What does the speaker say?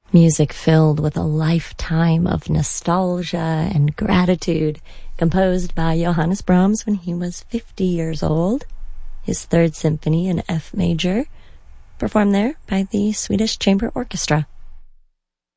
Music filled with a lifetime of nostalgia and gratitude, composed by Johannes Brahms when he was 50 years old. His Third Symphony in F major, performed there by the Swedish Chamber Orchestra.